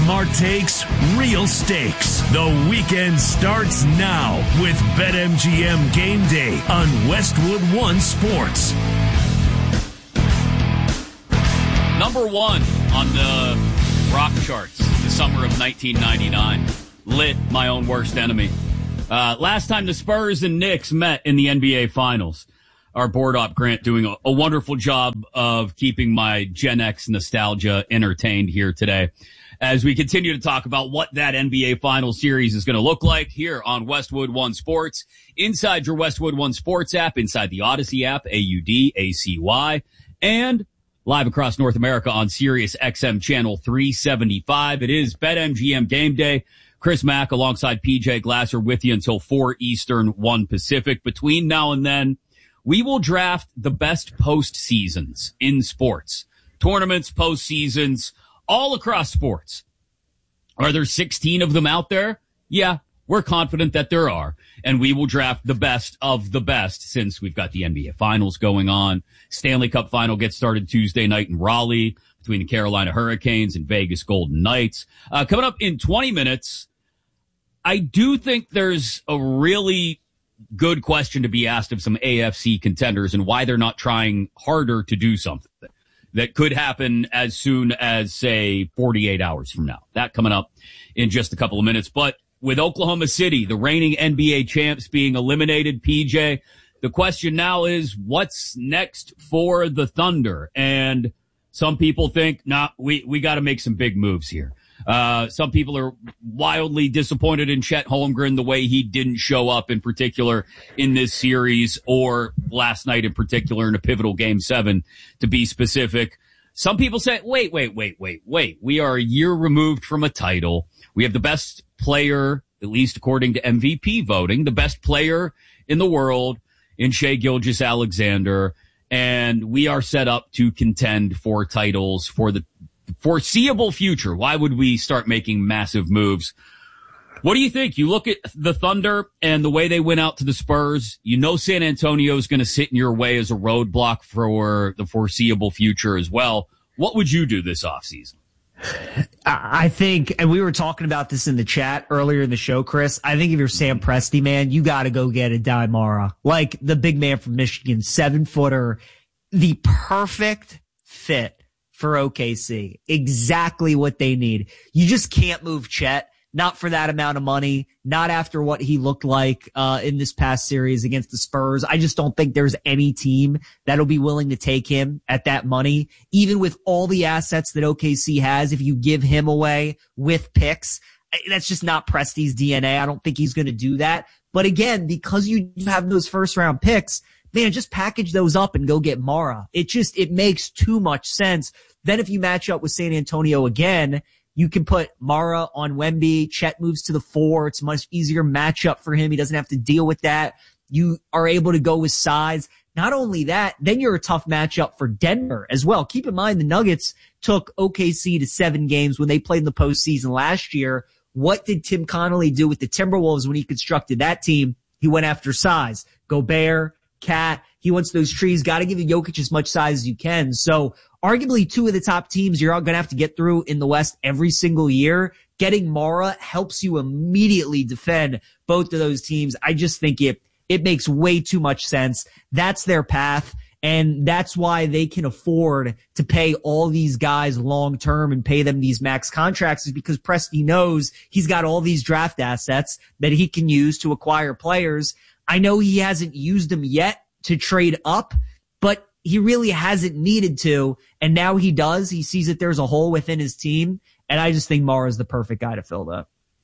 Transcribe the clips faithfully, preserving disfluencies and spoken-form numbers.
Smart takes, real stakes. The weekend starts now with BetMGM Game Day on Westwood One Sports. Number one on the rock charts, the summer of nineteen ninety-nine. Lit, my own worst enemy. Uh, last time the Spurs and Knicks met in the N B A Finals. Our board op Grant doing a, a wonderful job of keeping my Gen X nostalgia entertained here today as we continue to talk about what that N B A Finals series is going to look like here on Westwood One Sports, inside your Westwood One Sports app, inside the Odyssey app, A U D A C Y, and live across North America on Sirius X M channel three seventy-five. It is BetMGM Game Day. Chris Mack alongside P J Glasser with you until four Eastern, one Pacific. Between now and then, we will draft the best postseasons in sports. Tournaments, postseasons, all across sports. Are there sixteen of them out there? Yeah, we're confident that there are. And we will draft the best of the best since we've got the N B A Finals going on. Stanley Cup Final gets started Tuesday night in Raleigh between the Carolina Hurricanes and Vegas Golden Knights. Uh, coming up in twenty minutes, I do think there's a really good question to be asked of some A F C contenders and why they're not trying harder to do something that could happen as soon as, say, forty-eight hours from now. That coming up in just a couple of minutes. But with Oklahoma City, the reigning N B A champs, being eliminated, P J, the question now is what's next for the Thunder? And some people think, nah, we, we got to make some big moves here. Uh, some people are wildly disappointed in Chet Holmgren, the way he didn't show up in particular in this series or last night in particular in a pivotal game seven, to be specific. Some people say, wait, wait, wait, wait, wait. We are a year removed from a title. We have the best player, at least according to M V P voting, the best player in the world in Shai Gilgeous-Alexander. And we are set up to contend for titles for the foreseeable future. Why would we start making massive moves? What do you think? You look at the Thunder and the way they went out to the Spurs. You know San Antonio is going to sit in your way as a roadblock for the foreseeable future as well. What would you do this offseason? I think, and we were talking about this in the chat earlier in the show, Chris, I think if you're Sam Presti, man, you got to go get a Daimara. Like the big man from Michigan, seven footer, the perfect fit for O K C. Exactly what they need. You just can't move Chet. Not for that amount of money. Not after what he looked like uh in this past series against the Spurs. I just don't think there's any team that'll be willing to take him at that money. Even with all the assets that O K C has, if you give him away with picks, that's just not Presti's D N A. I don't think he's going to do that. But again, because you have those first round picks, man, just package those up and go get Mara. It just, it makes too much sense. Then if you match up with San Antonio again, you can put Mara on Wemby. Chet moves to the four. It's a much easier matchup for him. He doesn't have to deal with that. You are able to go with size. Not only that, then you're a tough matchup for Denver as well. Keep in mind the Nuggets took O K C to seven games when they played in the postseason last year. What did Tim Connolly do with the Timberwolves when he constructed that team? He went after size. Gobert, Cat. He wants those trees. Got to give Jokic as much size as you can. So arguably two of the top teams you're going to have to get through in the West every single year. Getting Mara helps you immediately defend both of those teams. I just think it, it makes way too much sense. That's their path. And that's why they can afford to pay all these guys long term and pay them these max contracts, is because Presti knows he's got all these draft assets that he can use to acquire players. I know he hasn't used them yet to trade up, but he really hasn't needed to. And now he does. He sees that there's a hole within his team. And I just think Mara is the perfect guy to fill that.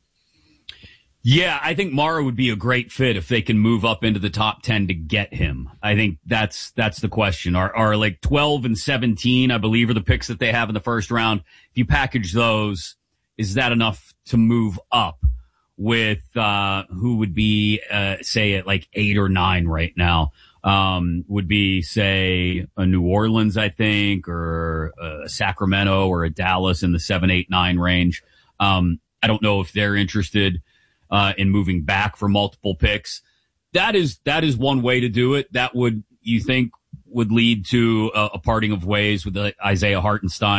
Yeah, I think Mara would be a great fit if they can move up into the top ten to get him. I think that's that's the question. Are are like twelve and seventeen, I believe, are the picks that they have in the first round. If you package those, is that enough to move up with uh who would be uh say at like eight or nine right now? Um would be, say, a New Orleans, I think, or a Sacramento or a Dallas in the seven, eight, nine range. Um I don't know if they're interested uh, in moving back for multiple picks. That is, that is one way to do it. That would, you think, would lead to a, a parting of ways with uh, Isaiah Hartenstein,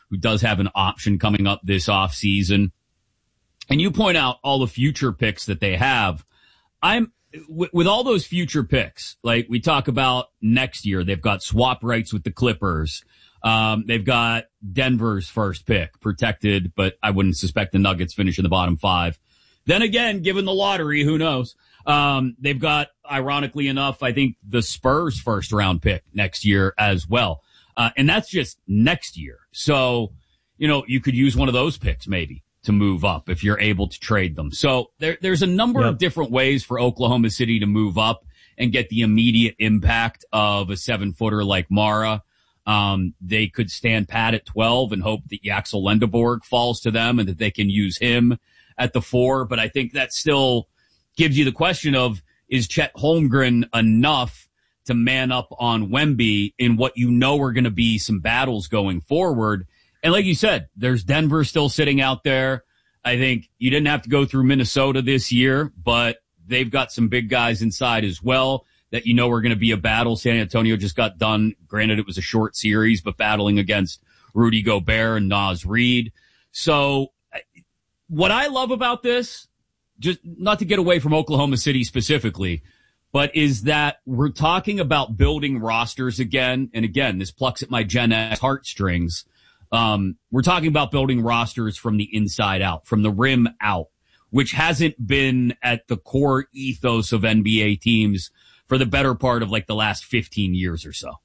who does have an option coming up this offseason. And you point out all the future picks that they have. I'm with, with all those future picks, like we talk about next year, they've got swap rights with the Clippers. Um, they've got Denver's first pick protected, but I wouldn't suspect the Nuggets finish in the bottom five. Then again, given the lottery, who knows? Um, they've got, ironically enough, I think the Spurs first round pick next year as well. Uh, and that's just next year. So, you know, you could use one of those picks maybe to move up if you're able to trade them. So there, there's a number yep. of different ways for Oklahoma City to move up and get the immediate impact of a seven footer like Mara. Um, they could stand pat at twelve and hope that Yaxel Lendeborg falls to them and that they can use him at the four. But I think that still gives you the question of, is Chet Holmgren enough to man up on Wemby in what you know are going to be some battles going forward? And like you said, there's Denver still sitting out there. I think you didn't have to go through Minnesota this year, but they've got some big guys inside as well that you know are going to be a battle. San Antonio just got done. Granted, it was a short series, but battling against Rudy Gobert and Naz Reid. So what I love about this, just not to get away from Oklahoma City specifically, but is that we're talking about building rosters again. And again, this plucks at my Gen X heartstrings. Um, we're talking about building rosters from the inside out, from the rim out, which hasn't been at the core ethos of N B A teams for the better part of like the last fifteen years or so.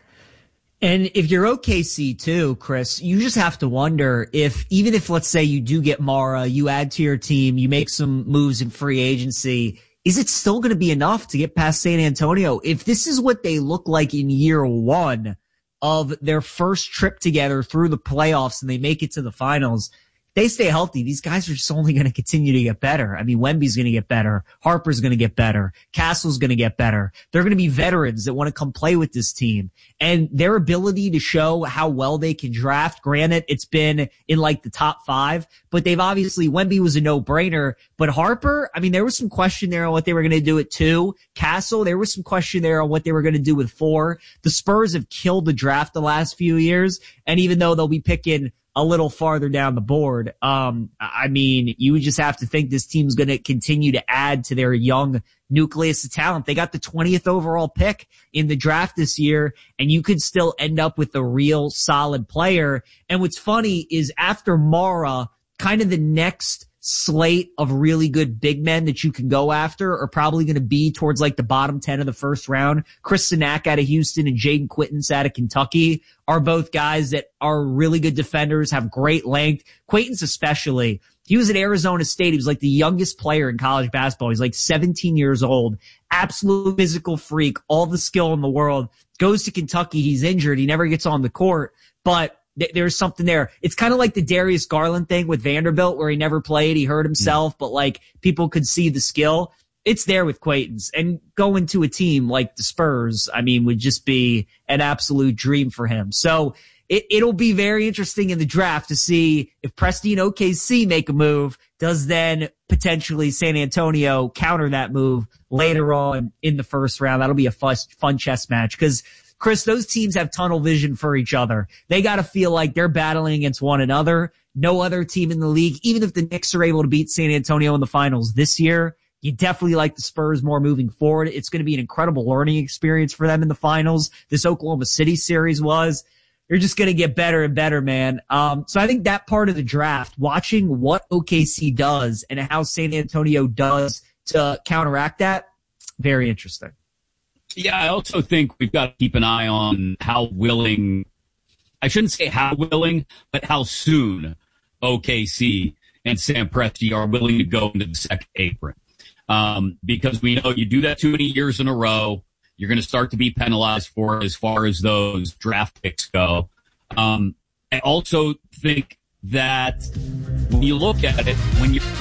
And if you're O K C too, Chris, you just have to wonder if, even if, let's say you do get Mara, you add to your team, you make some moves in free agency, is it still going to be enough to get past San Antonio? If this is what they look like in year one of their first trip together through the playoffs and they make it to the finals, they stay healthy. These guys are just only going to continue to get better. I mean, Wemby's going to get better. Harper's going to get better. Castle's going to get better. They're going to be veterans that want to come play with this team. And their ability to show how well they can draft, granted, it's been in like the top five, but they've obviously, Wemby was a no-brainer. But Harper, I mean, there was some question there on what they were going to do at two. Castle, there was some question there on what they were going to do with four. The Spurs have killed the draft the last few years. And even though they'll be picking a little farther down the board, Um, I mean, you would just have to think this team's going to continue to add to their young nucleus of talent. They got the twentieth overall pick in the draft this year, and you could still end up with a real solid player. And what's funny is after Mara, kind of the next slate of really good big men that you can go after are probably going to be towards like the bottom ten of the first round. Chris Sinak out of Houston and Jaden Quitten's out of Kentucky are both guys that are really good defenders, have great length. Quitten's especially. He was at Arizona State. He was like the youngest player in college basketball. He's like seventeen years old, absolute physical freak, all the skill in the world. Goes to Kentucky. He's injured. He never gets on the court, but there's something there. It's kind of like the Darius Garland thing with Vanderbilt where he never played. He hurt himself, but like people could see the skill. It's there with Quaitons, and going to a team like the Spurs, I mean, would just be an absolute dream for him. So it, it'll be very interesting in the draft to see if Presti and O K C make a move. Does then potentially San Antonio counter that move later on in the first round? That'll be a fun, fun chess match because Chris, those teams have tunnel vision for each other. They got to feel like they're battling against one another. No other team in the league, even if the Knicks are able to beat San Antonio in the finals this year, you definitely like the Spurs more moving forward. It's going to be an incredible learning experience for them in the finals. This Oklahoma City series was. You're just going to get better and better, man. Um, so I think that part of the draft, watching what O K C does and how San Antonio does to counteract that, very interesting. Yeah, I also think we've got to keep an eye on how willing, I shouldn't say how willing, but how soon O K C and Sam Presti are willing to go into the second apron. Um, because we know you do that too many years in a row, you're going to start to be penalized for it as far as those draft picks go. Um, I also think that when you look at it, when you're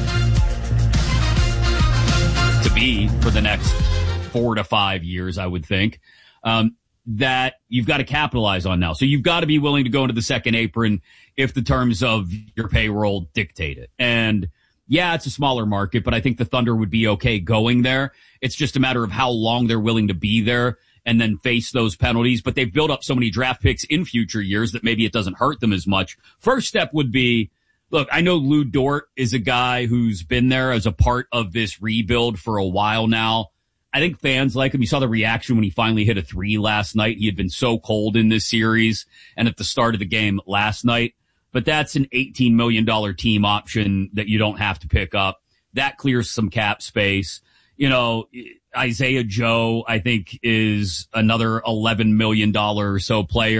to be for the next four to five years, I would think, um, that you've got to capitalize on now. So you've got to be willing to go into the second apron if the terms of your payroll dictate it. And yeah, it's a smaller market, but I think the Thunder would be okay going there. It's just a matter of how long they're willing to be there and then face those penalties. But they've built up so many draft picks in future years that maybe it doesn't hurt them as much. First step would be, look, I know Lou Dort is a guy who's been there as a part of this rebuild for a while now. I think fans like him. You saw the reaction when he finally hit a three last night. He had been so cold in this series and at the start of the game last night. But that's an eighteen million dollars team option that you don't have to pick up. That clears some cap space. You know, Isaiah Joe, I think, is another eleven million dollars or so player.